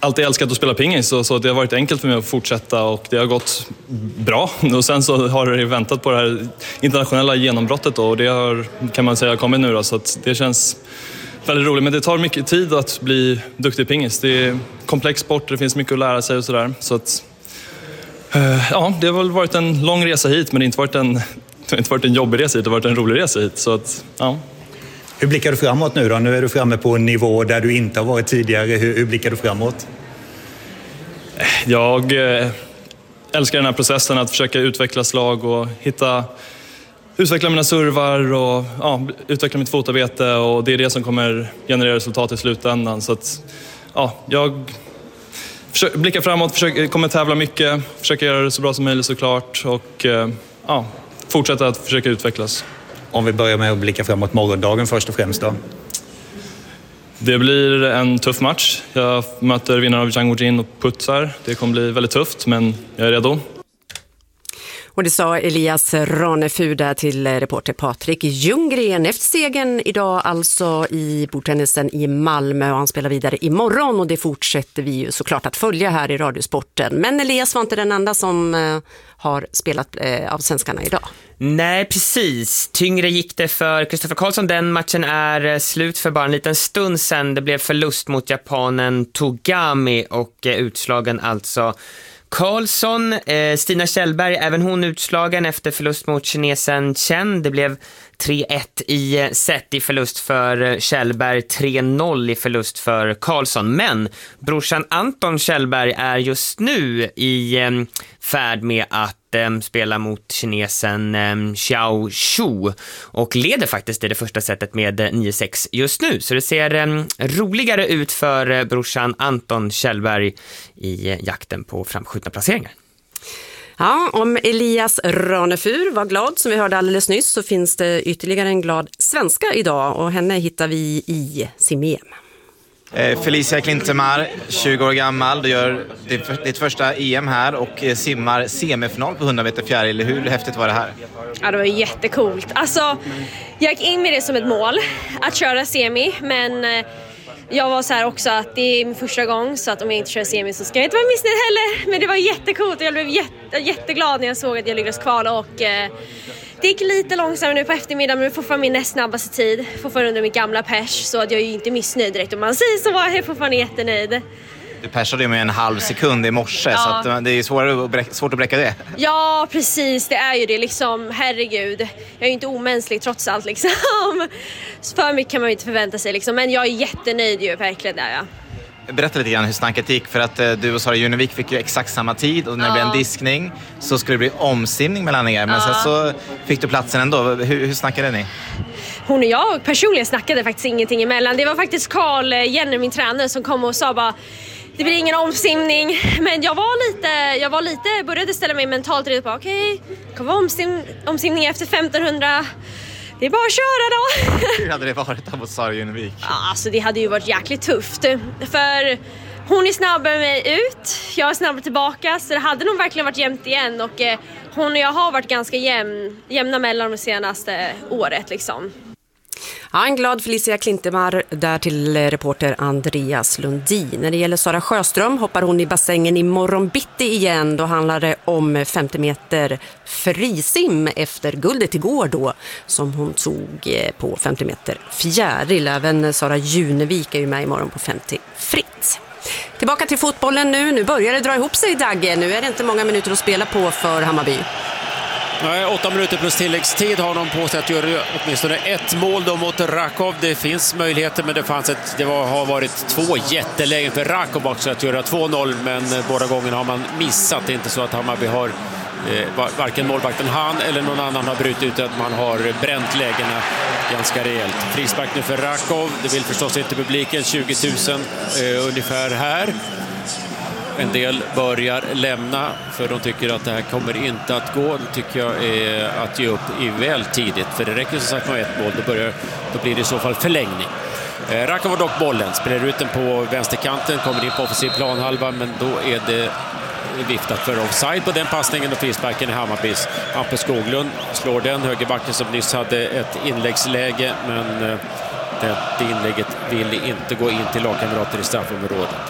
alltid älskat att spela pingis, så det har varit enkelt för mig att fortsätta och det har gått bra. Och sen så har det väntat på det här internationella genombrottet då, och det har, kan man säga, kommit nu då, så att det känns väldigt roligt. Men det tar mycket tid att bli duktig i pingis. Det är komplex sport, det finns mycket att lära sig och sådär. Så att, ja, det har väl varit en lång resa hit, men det har inte varit en jobbig resa hit, det har varit en rolig resa hit. Så att, ja. Hur blickar du framåt nu då? Nu är du framme på en nivå där du inte har varit tidigare. Hur blickar du framåt? Jag älskar den här processen att försöka utveckla slag och utveckla mina servar och utveckla mitt fotarbete, och det är det som kommer generera resultat i slutändan. Så att, jag blickar framåt, kommer tävla mycket, försöka göra det så bra som möjligt såklart och fortsätta att försöka utvecklas. Om vi börjar med att blicka framåt morgondagen först och främst då. Det blir en tuff match. Jag möter vinnaren av Zhang Weijin och putsar. Det kommer bli väldigt tufft, men jag är redo. Och det sa Elias Ranefur där till reporter Patrik Ljunggren. Efter segern idag alltså i bordtennisen i Malmö, och han spelar vidare imorgon, och det fortsätter vi ju såklart att följa här i Radiosporten. Men Elias var inte den enda som har spelat av svenskarna idag. Nej, precis. Tyngre gick det för Kristoffer Karlsson. Den matchen är slut för bara en liten stund sedan. Det blev förlust mot japanen Togami, och utslagen alltså Karlsson, Stina Kjellberg, även hon utslagen efter förlust mot kinesen Chen. Det blev 3-1 i set i förlust för Kjellberg, 3-0 i förlust för Karlsson. Men brorsan Anton Kjellberg är just nu i färd med att spela mot kinesen Xiao Xu och leder faktiskt i det första setet med 9-6 just nu. Så det ser roligare ut för brorsan Anton Kjellberg i jakten på framskjutna placeringar. Ja, om Elias Ranefur var glad som vi hörde alldeles nyss, så finns det ytterligare en glad svenska idag, och henne hittar vi i sim-EM. Felicia Klintemar, 20 år gammal, du gör ditt första EM här och simmar semifinal på 100 meter fjäril. Hur häftigt var det här? Ja, det var jättecoolt. Alltså, jag gick in med det som ett mål att köra semi, men jag var så här också att det är min första gång, så att om jag inte kör semi så ska jag inte vara missnöjd heller. Men det var jättecoolt och jag blev jätteglad när jag såg att jag lyckades kvala, och det gick lite långsammare nu på eftermiddagen, men fortfarande min näst snabbaste tid. Fortfarande under mitt gamla pers, så att jag är ju inte missnöjd direkt. Om man säger så var jag fortfarande jättenöjd. Du persade ju med en halv sekund i morse, ja. Så att det är svårt att bräcka det. Ja, precis. Det är ju det liksom. Herregud. Jag är ju inte omänsklig trots allt liksom. För mycket kan man ju inte förvänta sig liksom. Men jag är jättenöjd ju, verkligen där, ja. Berätta lite grann hur snacket gick, för att du och Sara Junevik fick ju exakt samma tid, och när det blev en diskning så skulle det bli omsimning mellan er, men sen så fick du platsen ändå. Hur snackade ni? Hon och jag personligen snackade faktiskt ingenting emellan. Det var faktiskt Carl Jenner, min tränare, som kom och sa bara: det blir ingen omsimning. Men jag började ställa mig mentalt redo på okej, det kommer vara omsimning efter 1500. Det är bara att köra då. Hur hade det varit då mot Sara Junevik? Ja, alltså det hade ju varit jäkligt tufft. För hon är snabbare med ut, jag är snabbare tillbaka. Så det hade nog verkligen varit jämnt igen. Och hon och jag har varit ganska jämna mellan de senaste året liksom. Ja, en glad Felicia Klintemar där till reporter Andreas Lundin. När det gäller Sara Sjöström hoppar hon i bassängen i morgon bitti igen. Då handlar det om 50 meter frisim efter guldet igår då, som hon tog på 50 meter fjäril. Även Sara Junevik är ju med imorgon på 50 fritt. Tillbaka till fotbollen nu. Nu börjar det dra ihop sig i Dagge. Nu är det inte många minuter att spela på för Hammarby. Nej, 8 minuter plus tilläggstid har de på sig att göra åtminstone ett mål då mot Rakov. Det finns möjligheter, men det har varit 2 jättelägen för Rakov också att göra 2-0, men båda gångerna har man missat. Det är inte så att Hammarby har varken målvakten han eller någon annan har brutit ut, att man har bränt lägena ganska rejält. Frispark nu för Rakov. Det vill förstås inte publiken, 20 000 ungefär här. En del börjar lämna för de tycker att det här kommer inte att gå. Det tycker jag är att ge upp i väl tidigt, för det räcker som sagt med ett mål. Då blir det i så fall förlängning. Rakov har dock bollen, spelar ut den på vänsterkanten, kommer in på offensiv planhalva, men då är det viftat för offside på den passningen, och frisparken i Hammarbys. Hampus Skoglund slår den, högerbacken som nyss hade ett inläggsläge, men det inlägget ville inte gå in till lagkamrater i straffområdet.